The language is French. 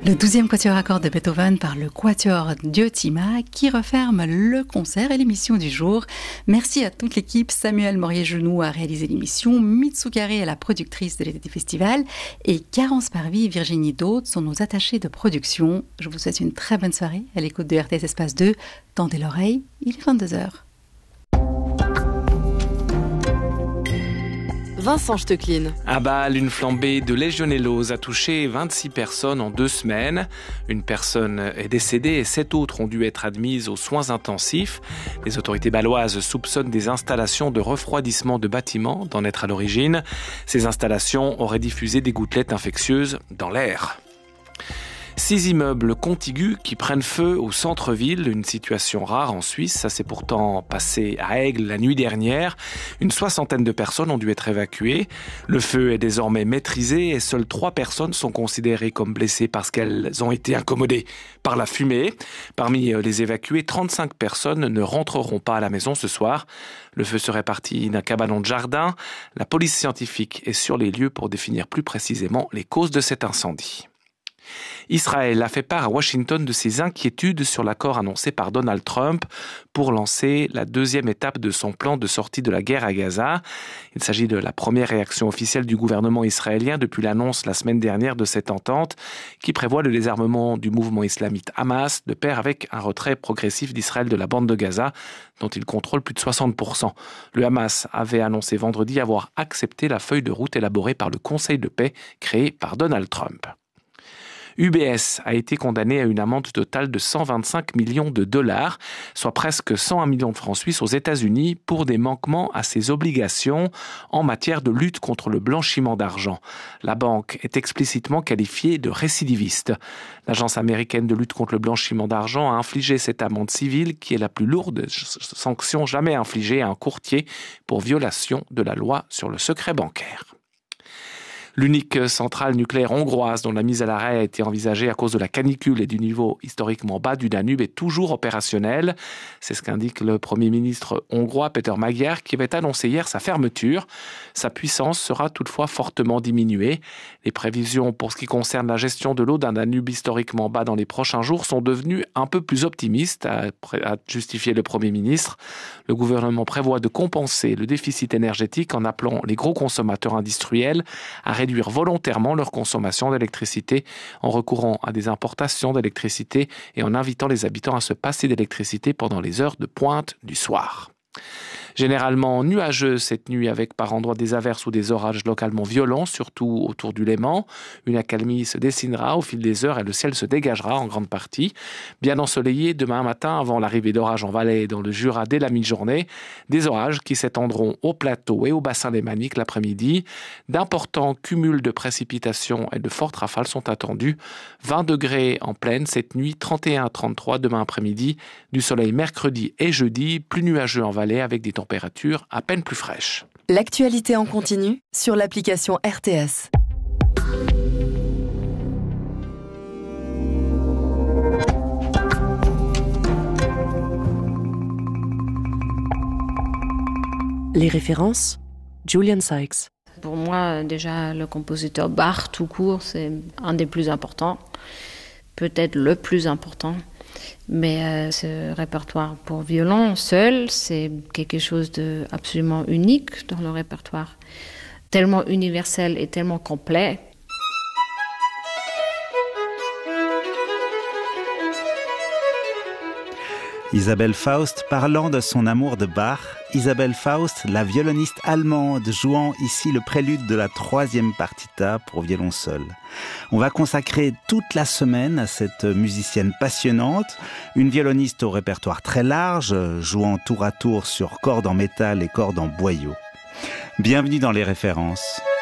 Le 12e quatuor à cordes de Beethoven par le quatuor Diotima qui referme le concert et l'émission du jour. Merci à toute l'équipe. Samuel Morier-Genoux a réalisé l'émission, Mitsu Carré est la productrice de l'été du festival et Garance Parvy et Virginie Daude sont nos attachés de production. Je vous souhaite une très bonne soirée à l'écoute de RTS Espace 2. Tendez l'oreille, il est 22h. Vincent Stecklin. À Bâle, une flambée de légionellose a touché 26 personnes en 2 semaines. Une personne est décédée et 7 autres ont dû être admises aux soins intensifs. Les autorités bâloises soupçonnent des installations de refroidissement de bâtiments d'en être à l'origine. Ces installations auraient diffusé des gouttelettes infectieuses dans l'air. 6 immeubles contigus qui prennent feu au centre-ville, une situation rare en Suisse. Ça s'est pourtant passé à Aigle la nuit dernière. Une 60aine de personnes ont dû être évacuées. Le feu est désormais maîtrisé et seules 3 personnes sont considérées comme blessées parce qu'elles ont été incommodées par la fumée. Parmi les évacués, 35 personnes ne rentreront pas à la maison ce soir. Le feu serait parti d'un cabanon de jardin. La police scientifique est sur les lieux pour définir plus précisément les causes de cet incendie. Israël a fait part à Washington de ses inquiétudes sur l'accord annoncé par Donald Trump pour lancer la 2e étape de son plan de sortie de la guerre à Gaza. Il s'agit de la première réaction officielle du gouvernement israélien depuis l'annonce la semaine dernière de cette entente qui prévoit le désarmement du mouvement islamiste Hamas de pair avec un retrait progressif d'Israël de la bande de Gaza dont il contrôle plus de 60%. Le Hamas avait annoncé vendredi avoir accepté la feuille de route élaborée par le Conseil de paix créé par Donald Trump. UBS a été condamné à une amende totale de 125 millions de dollars, soit presque 101 millions de francs suisses aux États-Unis pour des manquements à ses obligations en matière de lutte contre le blanchiment d'argent. La banque est explicitement qualifiée de récidiviste. L'agence américaine de lutte contre le blanchiment d'argent a infligé cette amende civile qui est la plus lourde sanction jamais infligée à un courtier pour violation de la loi sur le secret bancaire. L'unique centrale nucléaire hongroise dont la mise à l'arrêt a été envisagée à cause de la canicule et du niveau historiquement bas du Danube est toujours opérationnelle. C'est ce qu'indique le Premier ministre hongrois Péter Magyar qui avait annoncé hier sa fermeture. Sa puissance sera toutefois fortement diminuée. Les prévisions pour ce qui concerne la gestion de l'eau d'un Danube historiquement bas dans les prochains jours sont devenues un peu plus optimistes, a justifié le Premier ministre. Le gouvernement prévoit de compenser le déficit énergétique en appelant les gros consommateurs industriels à réduire volontairement leur consommation d'électricité en recourant à des importations d'électricité et en invitant les habitants à se passer d'électricité pendant les heures de pointe du soir. Généralement nuageux cette nuit avec par endroits des averses ou des orages localement violents, surtout autour du Léman. Une accalmie se dessinera au fil des heures et le ciel se dégagera en grande partie. Bien ensoleillé demain matin avant l'arrivée d'orages en Valais et dans le Jura dès la mi-journée. Des orages qui s'étendront au plateau et au bassin lémanique l'après-midi. D'importants cumuls de précipitations et de fortes rafales sont attendus. 20 degrés en plaine cette nuit, 31 à 33 demain après-midi. Du soleil mercredi et jeudi, plus nuageux en Valais avec des températures à peine plus fraîches. L'actualité en continu sur l'application RTS. Les références, Julian Sykes. Pour moi, déjà, le compositeur Bach, tout court, c'est un des plus importants, peut-être le plus important. Mais ce répertoire pour violon seul, c'est quelque chose d'absolument unique dans le répertoire, tellement universel et tellement complet. Isabelle Faust parlant de son amour de Bach. Isabelle Faust, la violoniste allemande, jouant ici le prélude de la 3e partita pour violon seul. On va consacrer toute la semaine à cette musicienne passionnante, une violoniste au répertoire très large, jouant tour à tour sur cordes en métal et cordes en boyau. Bienvenue dans les références.